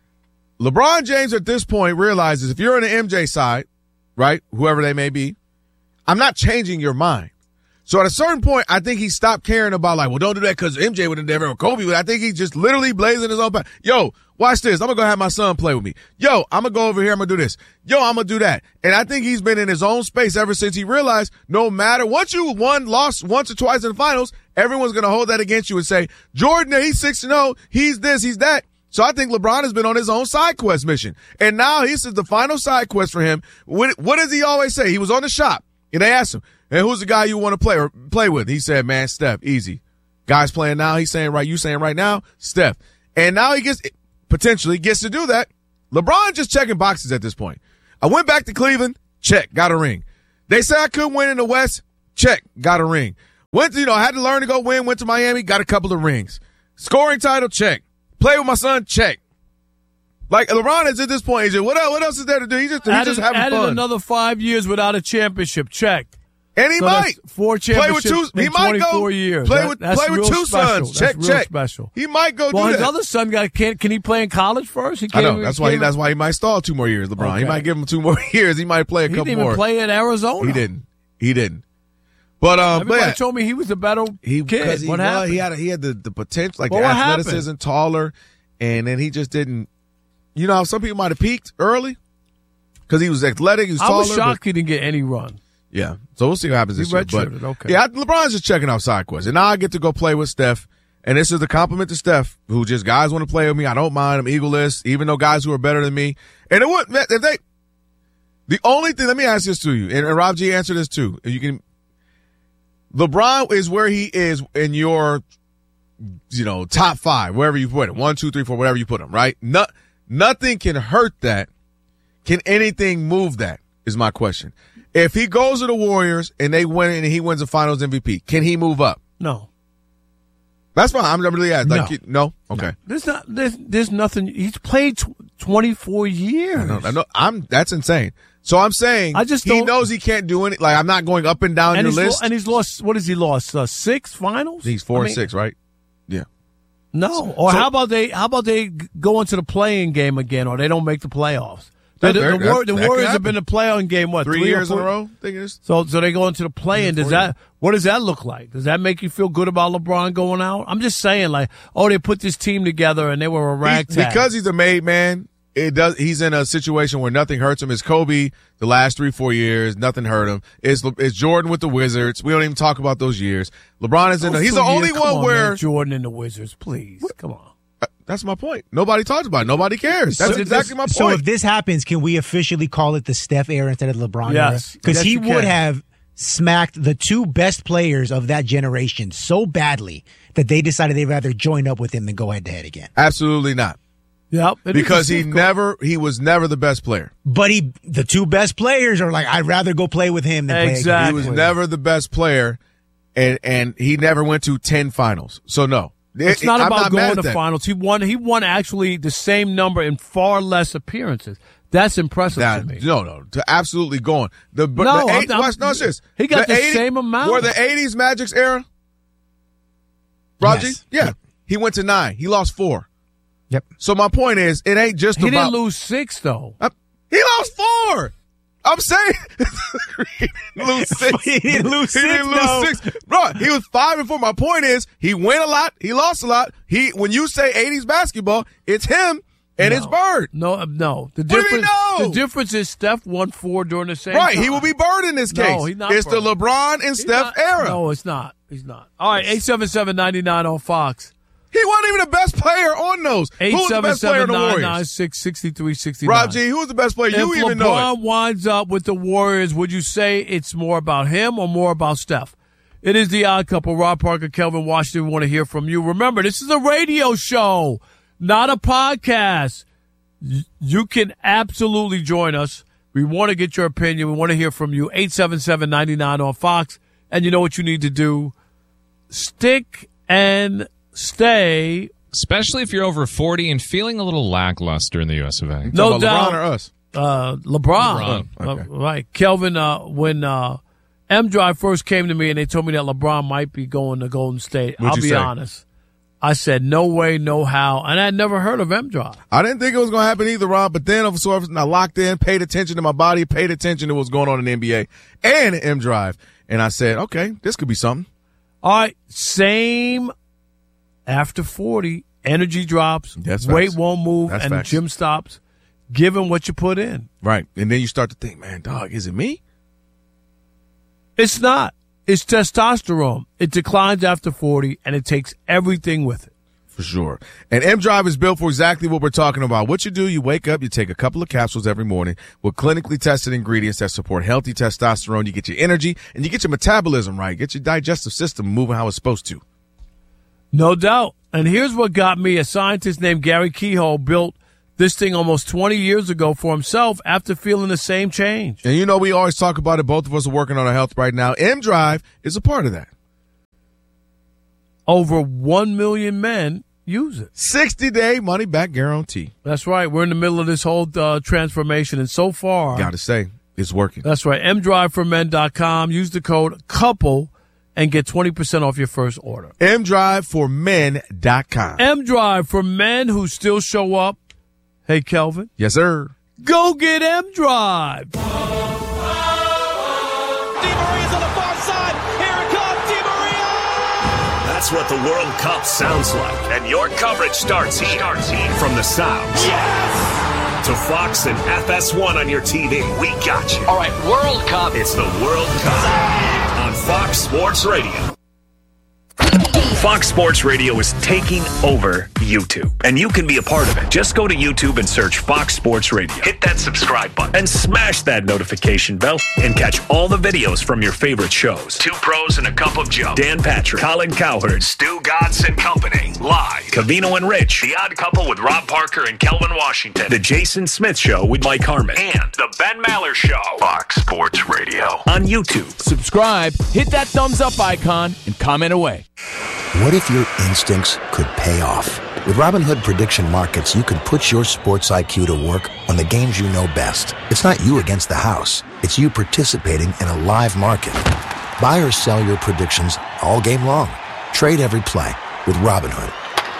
LeBron James at this point realizes if you're on the M J side, right, whoever they may be, I'm not changing your mind. So at a certain point, I think he stopped caring about like, well, don't do that because M J would have never, or Kobe would. I think he's just literally blazing his own path. Yo, watch this. I'm going to go have my son play with me. Yo, I'm going to go over here. I'm going to do this. Yo, I'm going to do that. And I think he's been in his own space ever since he realized no matter, once you won, lost once or twice in the finals, everyone's going to hold that against you and say, Jordan, he's six and oh, he's this, he's that. So I think LeBron has been on his own side quest mission. And now he says the final side quest for him. What, what does he always say? He was on the shop and they asked him, and who's the guy you want to play or play with? He said, man, Steph, easy. Guys playing now. He's saying right. You saying right now, Steph. And now he gets, potentially gets to do that. LeBron just checking boxes at this point. I went back to Cleveland. Check. Got a ring. They said I couldn't win in the West. Check. Got a ring. Went to, you know, had to learn to go win. Went to Miami. Got a couple of rings. Scoring title. Check. Play with my son. Check. Like LeBron is at this point. He's just, what else, what else is there to do? He's just, he's added, just having added fun. Another five years without a championship. Check. And he so might four championships play with two. He in might twenty-four go years. play That, with that's play with real two special. sons. That's Check real check. Special. He might go well, do his that. other son got can can he play in college first? He I can't know even, that's why. He, can't that's why he might stall two more years. LeBron. Okay. He might give him two more years. He might play a He couple didn't even more. play in Arizona. He didn't. He didn't. But um, Everybody but yeah, told me he was a better he kid. he, what well, happened? he had a, he had the, the potential, like Well, the what athleticism, happened? taller, and then he just didn't. You know, some people might have peaked early because he was athletic. He was I taller. was shocked but, he didn't get any run. Yeah, so we'll see what happens He this year. But redshirted, okay. yeah, LeBron's just checking out side quests, and now I get to go play with Steph. And this is the compliment to Steph, who just guys want to play with me. I don't mind. I'm eagleless, even though guys who are better than me. And it would if they. The only thing, let me ask this to you, and, and Rob G answer this too. You can. LeBron is where he is in your, you know, top five, wherever you put him, one, two, three, four, whatever you put him, right? No, nothing can hurt that. Can anything move that? Is my question. If he goes to the Warriors and they win and he wins the Finals M V P, can he move up? No. That's fine. I'm really asking. Like, No. you- no? Okay. No. There's not. There's, there's nothing. He's played tw- twenty-four years. I know, I know. I'm, that's insane. So I'm saying I just he don't- knows he can't do any. Like, I'm not going up and down and your he's lo- list. and he's lost. What has he lost? Uh, six finals. He's four I and mean, six, right? Yeah. No. Or So- how about they? How about they g- go into the playing game again, or they don't make the playoffs? The, That's the, very- the, War- that- the that could Warriors have happen. been to play-in game what Three three years or in a four? row, I think it is. So, so they go into the play-in. Does Four that? years. What does that look like? Does that make you feel good about LeBron going out? I'm just saying, like, oh, they put this team together and they were a He- ragtag. because he's a made man. It does. He's in a situation where nothing hurts him. It's Kobe the last three, four years. Nothing hurt him. It's, it's Jordan with the Wizards. We don't even talk about those years. LeBron is in. Those A, he's two the only years- come one on, where man, Jordan and the Wizards, please, come on. That's my point. Nobody talks about it. Nobody cares. That's So exactly this- my point. So if this happens, can we officially call it the Steph era instead of LeBron Yes. era? Because Yes, he you would can. have smacked the two best players of that generation so badly that they decided they'd rather join up with him than go head to head again. Absolutely not. Yep. it is Because a he Steph never, he was never the best player. But he, the two best players are like, I'd rather go play with him than play against Exactly. He was never the best player, and and he never went to ten finals. So no, It's It- not I'm about not mad going at to that. finals. He won. He won actually the same number in far less appearances. That's impressive Now, to me. no, no, to absolutely going. The, but No, the I'm- eight, I'm- watch, no, it's this. he got the eighty same amount. Were the eighties Magic's era? Roger? Yes. Yeah. He went to nine. He lost four. Yep. So my point is, it ain't just He about. didn't lose six though. Uh, he lost four. I'm saying he didn't lose six. He didn't lose He didn't six, though. lose six. Bro, he was five and four. My point is, he win a lot. He lost a lot. He when you say eighties basketball, it's him and it's Bird. No, uh, no. The What do you difference. mean, no? The difference is Steph won four during the same. Right, time. he will be Bird in this No, case. he's not It's Bird. the LeBron and He's Steph not- era. No, it's not. He's not. All right, eight seven seven ninety nine on Fox. He wasn't even the best player on those. Who Eight was the seven best player seven in the nine Warriors? nine six sixty three sixty nine. Rob G, who was the best player? You If even know LeBron it. winds up with the Warriors, would you say it's more about him or more about Steph? It is the Odd Couple. Rob Parker, Kelvin Washington. We want to hear from you. Remember, this is a radio show, not a podcast. Y- You can absolutely join us. We want to get your opinion. We want to hear from you. eight seven seven ninety nine on Fox. And you know what you need to do? Stick and stay. Especially if you're over forty and feeling a little lackluster in the U S of A. No About doubt. LeBron or us? Uh, LeBron. LeBron. Okay. Uh, right. Kelvin, uh, when uh, M Drive first came to me and they told me that LeBron might be going to Golden State, What'd I'll you be say? honest. I said, no way, no how. And I'd never heard of M Drive. I didn't think it was going to happen either, Rob. But then, of course, I locked in, paid attention to my body, paid attention to what's going on in the N B A and in M Drive. and I said, okay, this could be something. All right, same after forty, energy drops, That's weight facts. won't move, That's and the facts. gym stops. Give him what you put in. Right. And then you start to think, man, dog, is it me? It's not. It's testosterone. It declines after forty, and it takes everything with it. For sure. And M-Drive is built for exactly what we're talking about. What you do, you wake up, you take a couple of capsules every morning with clinically tested ingredients that support healthy testosterone. You get your energy, and you get your metabolism right. Get your digestive system moving how it's supposed to. No doubt. And here's what got me. A scientist named Gary Kehoe built this thing almost twenty years ago for himself after feeling the same change. And you know, we always talk about it. Both of us are working on our health right now. M-Drive is a part of that. Over one million men use it. sixty-day money-back guarantee. That's right. We're in the middle of this whole uh, transformation, and so far, Got to say, it's working. That's right. M drive for men dot com. Use the code COUPLE and get twenty percent off your first order. M drive for men dot com. M-Drive for men who still show up. Hey, Kelvin. Yes, sir. Go get M-Drive. That's what the World Cup sounds like. And your coverage starts here. Starts here. From the South. Yes! To Fox and F S one on your T V. We got you. All right, World Cup. It's the World Cup on Fox Sports Radio. Fox Sports Radio is taking over YouTube, and you can be a part of it. Just go to YouTube and search Fox Sports Radio. Hit that subscribe button and smash that notification bell and catch all the videos from your favorite shows. Two Pros and a Cup of Joe. Dan Patrick, Colin Cowherd, Stu Godson Company. Live. Cavino and Rich. The Odd Couple with Rob Parker and Kelvin Washington. The Jason Smith Show with Mike Harmon. And The Ben Maller Show. Fox Sports Radio on YouTube. Subscribe, hit that thumbs up icon, and comment away. What if your instincts could pay off? With Robinhood Prediction Markets, you could put your sports I Q to work on the games you know best. It's not you against the house. It's you participating in a live market. Buy or sell your predictions all game long. Trade every play with Robinhood.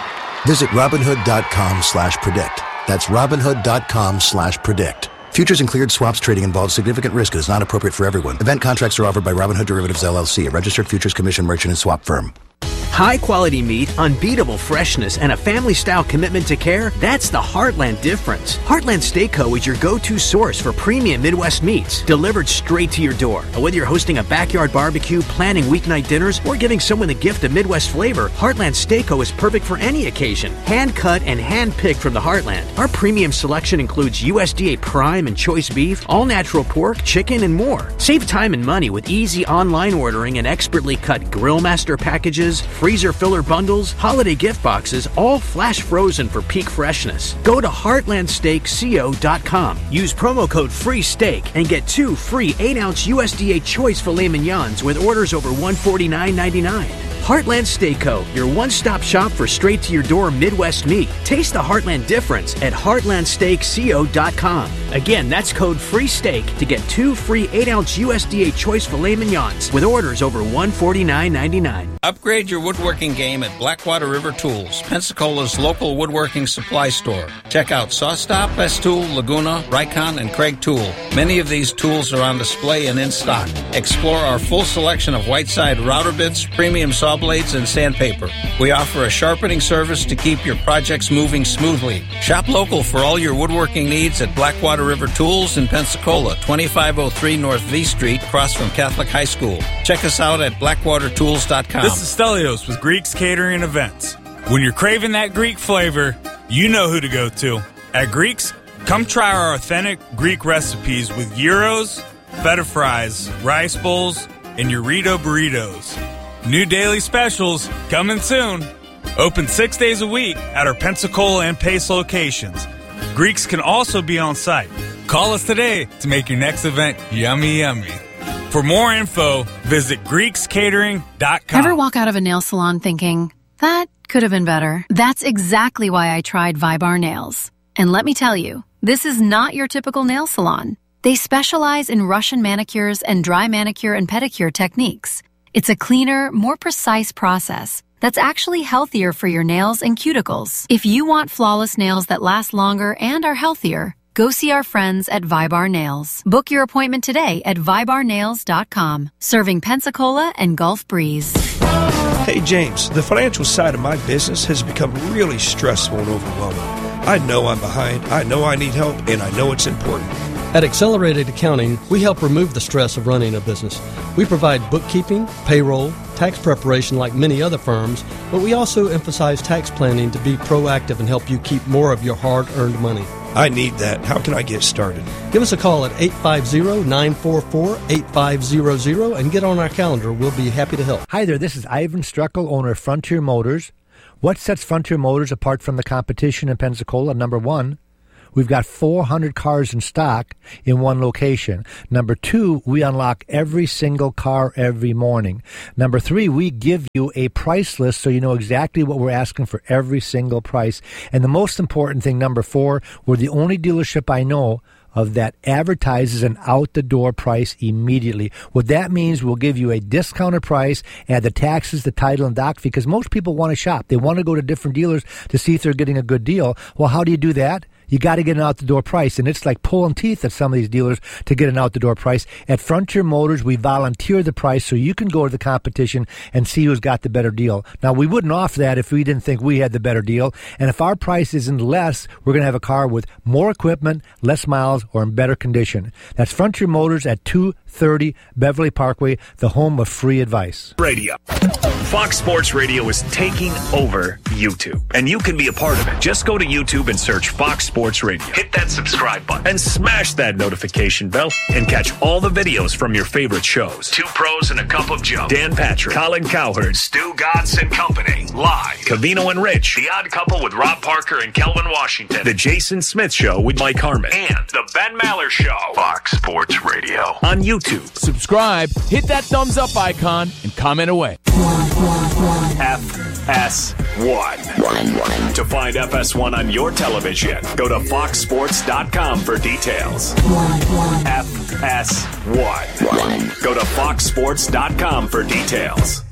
Visit Robinhood.com slash predict. That's Robinhood.com slash predict. Futures and cleared swaps trading involves significant risk and is not appropriate for everyone. Event contracts are offered by Robinhood Derivatives, L L C, a registered futures commission merchant and swap firm. High-quality meat, unbeatable freshness, and a family-style commitment to care, that's the Heartland difference. Heartland Steak Co. is your go-to source for premium Midwest meats, delivered straight to your door. Whether you're hosting a backyard barbecue, planning weeknight dinners, or giving someone the gift of Midwest flavor, Heartland Steak Co. is perfect for any occasion. Hand-cut and hand-picked from the Heartland. Our premium selection includes U S D A Prime and Choice Beef, all-natural pork, chicken, and more. Save time and money with easy online ordering and expertly cut Grill Master packages, freezer filler bundles, holiday gift boxes, all flash frozen for peak freshness. Go to heartland steak co dot com. Use promo code FREESTEAK and get two free eight ounce U S D A Choice filet mignons with orders over one forty-nine ninety-nine. Heartland Steak Co., your one-stop shop for straight-to-your-door Midwest meat. Taste the Heartland difference at heartland steak co dot com. Again, that's code FREESTEAK to get two free eight ounce U S D A Choice filet mignons with orders over one forty-nine ninety-nine. Upgrade your woodworking game at Blackwater River Tools, Pensacola's local woodworking supply store. Check out SawStop, Festool, Laguna, Rikon, and Craig Tool. Many of these tools are on display and in stock. Explore our full selection of Whiteside router bits, premium saw blades, and sandpaper. We offer a sharpening service to keep your projects moving smoothly. Shop local for all your woodworking needs at Blackwater River Tools in Pensacola, twenty-five oh three North V Street, across from Catholic High School. Check us out at blackwater tools dot com. This is Stelios with Greeks Catering Events. When you're craving that Greek flavor, you know who to go to. At Greeks, come try our authentic Greek recipes with gyros, feta fries, rice bowls, and Eurito burritos. New daily specials coming soon. Open six days a week at our Pensacola and Pace locations. Greeks can also be on site. Call us today to make your next event yummy, yummy. For more info, visit greeks catering dot com. Ever walk out of a nail salon thinking, that could have been better? That's exactly why I tried Vibar Nails. And let me tell you, this is not your typical nail salon. They specialize in Russian manicures and dry manicure and pedicure techniques. It's a cleaner, more precise process that's actually healthier for your nails and cuticles. If you want flawless nails that last longer and are healthier, Go see our friends at Vibar Nails. Book your appointment today at vibar nails dot com. Serving Pensacola and Gulf Breeze. Hey, James, the financial side of my business has become really stressful and overwhelming. I know I'm behind, I know I need help, and I know it's important. At Accelerated Accounting, we help remove the stress of running a business. We provide bookkeeping, payroll, tax preparation like many other firms, but we also emphasize tax planning to be proactive and help you keep more of your hard-earned money. I need that. How can I get started? Give us a call at eight five zero, nine four four, eight five zero zero and get on our calendar. We'll be happy to help. Hi there, this is Ivan Struckel, owner of Frontier Motors. What sets Frontier Motors apart from the competition in Pensacola? Number one, we've got four hundred cars in stock in one location. Number two, we unlock every single car every morning. Number three, we give you a price list so you know exactly what we're asking for every single price. And the most important thing, number four, we're the only dealership I know of that advertises an out-the-door price immediately. What that means, we'll give you a discounted price, add the taxes, the title, and doc fee, because most people want to shop. They want to go to different dealers to see if they're getting a good deal. Well, how do you do that? You got to get an out-the-door price, and it's like pulling teeth at some of these dealers to get an out-the-door price. At Frontier Motors, we volunteer the price so you can go to the competition and see who's got the better deal. Now, we wouldn't offer that if we didn't think we had the better deal, and if our price isn't less, we're going to have a car with more equipment, less miles, or in better condition. That's Frontier Motors at two thirty Beverly Parkway, the home of free advice. Radio. Fox Sports Radio is taking over YouTube, and you can be a part of it. Just go to YouTube and search Fox Sports Radio. Hit that subscribe button and smash that notification bell and catch all the videos from your favorite shows. Two Pros and a Cup of Joe. Dan Patrick, Colin Cowherd, Stu Gatz and Company. Live. Covino and Rich. The Odd Couple with Rob Parker and Kelvin Washington. The Jason Smith Show with Mike Harmon. And The Ben Maller Show. Fox Sports Radio. On YouTube. Subscribe, hit that thumbs up icon, and comment away. F S one. To find F S one on your television, go to fox sports dot com for details. F S one. Go to fox sports dot com for details.